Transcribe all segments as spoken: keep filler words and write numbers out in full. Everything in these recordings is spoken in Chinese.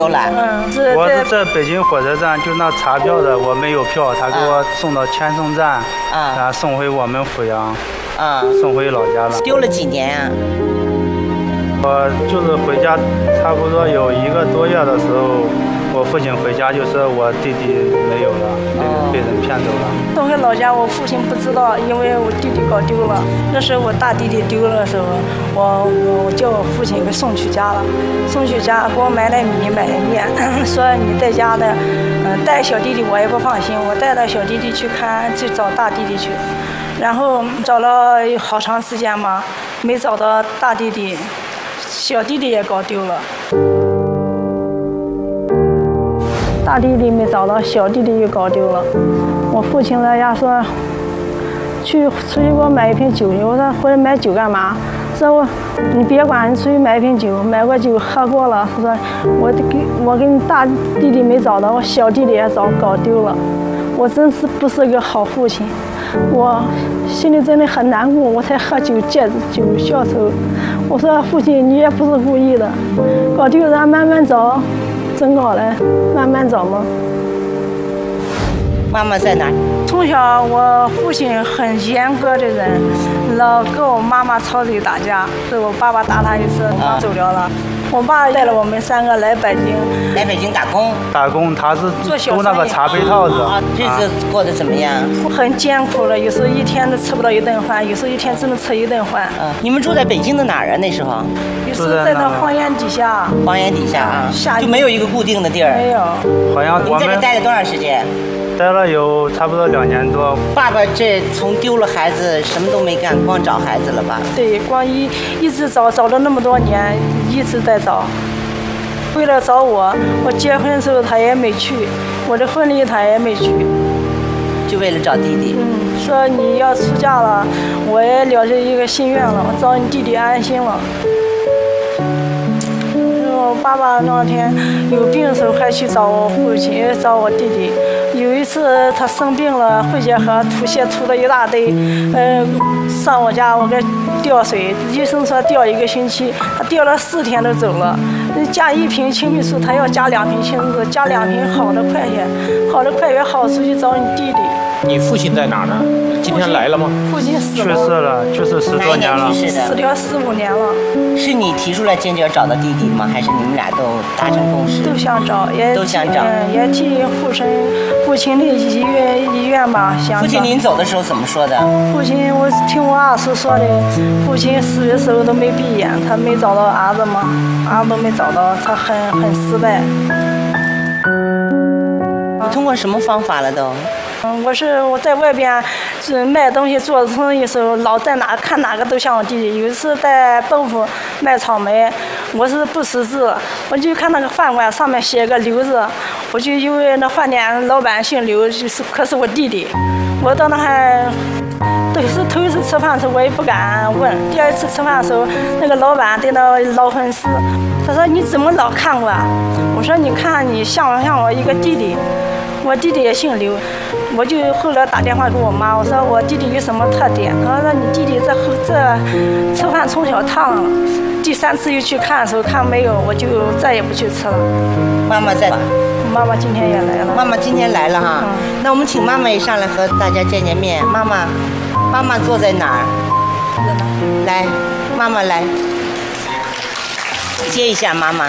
嗯，是我是在北京火车站，就那查票的，我没有票，他给我送到千盛站，啊，然后送回我们阜阳，啊，送回老家了。 丢了几年啊？ 我就是回家，差不多有一个多月的时候，我父亲回家就说我弟弟没有了，被人被人骗走了。 送回老家，我父亲不知道，因为我弟弟搞丢了。那时候我大弟弟丢了的时候，我我叫我父亲给送去家了，送去家给我买了米买了面，说你在家的，嗯，带小弟弟我也不放心，我带着小弟弟去看去找大弟弟去，然后找了好长时间嘛，没找到大弟弟，小弟弟也搞丢了。大弟弟没找到，小弟弟又搞丢了。我父亲在家说，去出去给我买一瓶酒。我说回来买酒干嘛？说我你别管，你出去买一瓶酒，买过酒喝过了。他说我给我给你大弟弟没找到，我小弟弟也找搞丢了。我真是不是个好父亲，我心里真的很难过，我才喝酒借酒消愁。我说父亲，你也不是故意的，搞丢了慢慢找。真搞了，慢慢找嘛。 妈妈在哪？ 从小我父亲很严格的人，老跟我妈妈吵嘴打架，是我爸爸打他一次，他走了了。我爸带了我们三个来北京， 来北京打工。 打工，他是做那个茶杯套子。 啊，日子过得怎么样？ 很艰苦了，有时候一天都吃不到一顿饭，有时候一天只能吃一顿饭。 嗯，你们住在北京的哪儿啊？那时候？ 有时候在那荒原底下。 荒原底下啊，就没有一个固定的地儿。 没有。 好像你在这待了多长时间？ 待了有差不多两年多。 爸爸这从丢了孩子什么都没干，光找孩子了吧？ 对，光一一直找，找了那么多年，一直在找。为了找我，我结婚的时候他也没去，我的婚礼他也没去， 就为了找弟弟。 嗯，说你要出嫁了，我也了这一个心愿了，我找你弟弟安心了。我爸爸那天有病的时候还去找我父亲，找我弟弟。有一次他生病了，肺结核，吐血吐了一大堆，呃，上我家我给吊水，医生说吊一个星期，他吊了四天都走了。加一瓶青霉素，他要加两瓶青霉素，加两瓶好的快些，好的快些好出去找你弟弟。 你父亲在哪儿呢？今天来了吗？ 父亲死了， 去世了，去世十多年了， 死掉十五年了。 是你提出来坚决要找到弟弟吗？还是你们俩都达成共识？ 都想找，也都想找， 嗯，也替父亲父亲的医院医院吧想找。 父亲临走的时候怎么说的？ 父亲，我听我二叔说的，父亲死的时候都没闭眼，他没找到儿子嘛，儿子都没找到，他很很失败。 你通过什么方法了都？ 嗯，我是我在外边是卖东西做生意的时候，老在哪看哪个都像我弟弟。有一次在豆腐卖草莓，我是不识字，我就看那个饭馆上面写个刘字，我就以为那饭店老板姓刘，就是可是我弟弟。我到那还都是头一次吃饭的时候，我也不敢问。第二次吃饭的时候，那个老板在那捞粉丝，他说你怎么老看我啊？我说你看你像不像我一个弟弟？我弟弟也姓刘，我就后来打电话给我妈，我说我弟弟有什么特点？她说你弟弟这这吃饭从小烫了。第三次又去看的时候看没有，我就再也不去吃了。 妈妈在吧？ 妈妈今天也来了。 妈妈今天来了哈， 嗯、 那我们请妈妈也上来和大家见见面。妈妈，妈妈坐在哪儿？ 在哪？ 来，妈妈来，接一下妈妈。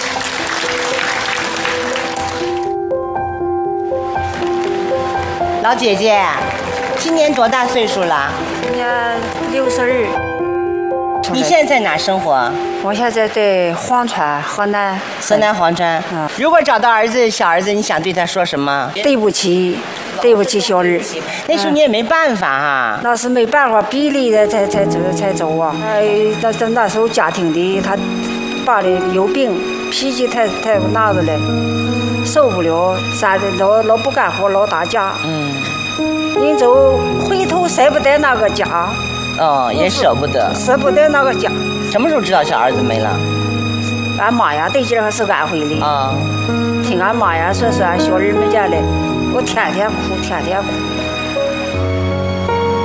老姐姐，今年多大岁数了？ 今年六十二。 你现在在哪生活？ 我现在在黄川，河南。 河南黄川。嗯。如果找到儿子，小儿子，你想对他说什么？ 对不起，对不起，小儿。 那时候你也没办法哈。 那是没办法，逼力的才才走才走啊。哎，那那那时候家庭的他爸的有病，脾气太太那子了。受不了，啥的老老不干活，老打架。 嗯， 人走回头舍不得那个家。 哦，也舍不得。 舍不得那个家。 什么时候知道小儿子没了？ 俺妈呀，对劲儿是安徽的。 啊、 哦。听俺妈呀说是俺小儿没见了，我天天哭，天天哭。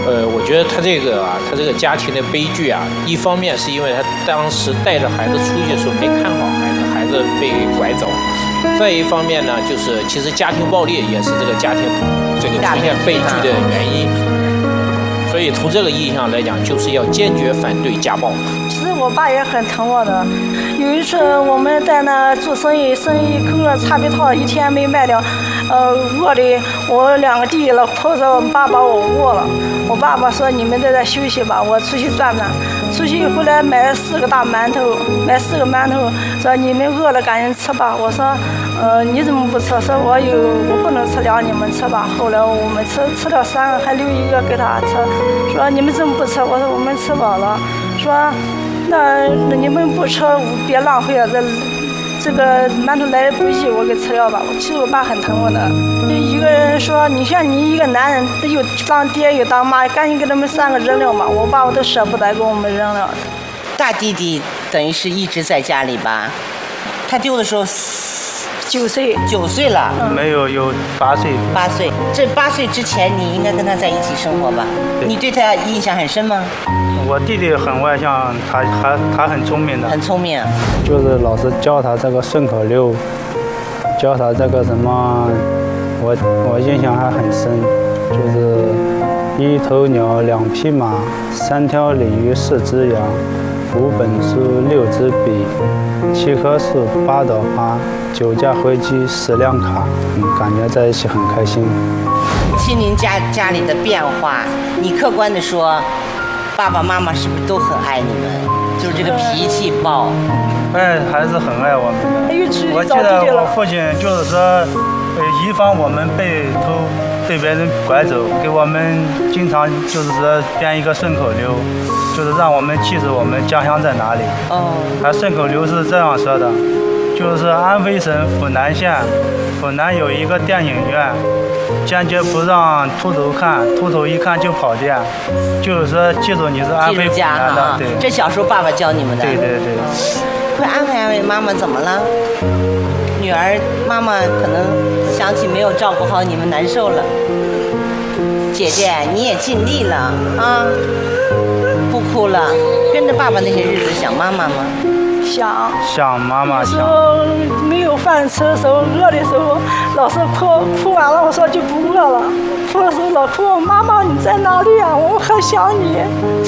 呃，我觉得他这个啊，他这个家庭的悲剧啊，一方面是因为他当时带着孩子出去的时候没看好孩子，孩子被拐走；再一方面呢，就是其实家庭暴力也是这个家庭这个出现悲剧的原因。所以从这个意义上来讲，就是要坚决反对家暴。 其实我爸也很疼我的。有一次我们在那做生意，生意空了擦皮套一天没卖掉，呃，饿的我两个弟弟老哭着，我爸把我饿了。我爸爸说：“你们在这休息吧，我出去转转。”出去回来买了四个大馒头，买四个馒头，说：“你们饿了赶紧吃吧。”我说：“呃，你怎么不吃？”说：“我有，我不能吃两，你们吃吧。”后来我们吃吃了三个，还留一个给他吃。说：“你们怎么不吃？”我说：“我们吃饱了。”说：“那那你们不吃，别浪费了，这这个馒头来不及，我给吃掉吧。”其实我爸很疼我的。一个人说：“你像你一个男人，又当爹又当妈，赶紧给他们三个扔了吧。”我爸我都舍不得给我们扔了。 大弟弟等于是一直在家里吧？他丢的时候九岁， 九岁了， 没有，有八岁。 八岁。这八岁之前，你应该跟他在一起生活吧？ 对。 你对他印象很深吗？ 我弟弟很外向，他还他很聪明的。 很聪明。 就是老师教他这个顺口溜，教他这个什么，我我印象还很深，就是一头鸟，两匹马，三条鲤鱼，四只羊，五本书，六支笔，七棵树，八朵花，九架飞机，十辆卡，嗯，感觉在一起很开心。 亲您家家里的变化，你客观的说，爸爸妈妈是不是都很爱你们？就是这个脾气暴。 爱还是很爱我们的。我记得我父亲就是说，呃，以防我们被偷、被别人拐走，给我们经常就是说编一个顺口溜，就是让我们记住我们家乡在哪里。 哦。 他顺口溜是这样说的，就是安徽省阜南县，阜南有一个电影院，坚决不让秃头看，秃头一看就跑电，就是说记住你是安徽阜南的。对。 这小时候爸爸教你们的。 对对对。 会安慰安慰妈妈怎么了？女儿，妈妈可能想起没有照顾好你们，难受了。姐姐，你也尽力了啊，不哭了。跟着爸爸那些日子想妈妈吗？ 想。 想妈妈。 有时候没有饭吃的时候，饿的时候，老是哭，哭完了我说就不饿了。哭的时候老哭，妈妈你在哪里啊？我很想你。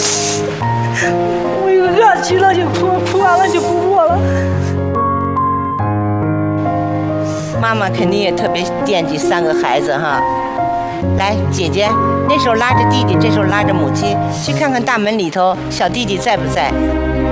我有饿极了就哭，哭完了就不饿了。 妈妈肯定也特别惦记三个孩子哈。来，姐姐，那时候拉着弟弟，这时候拉着母亲，去看看大门里头小弟弟在不在。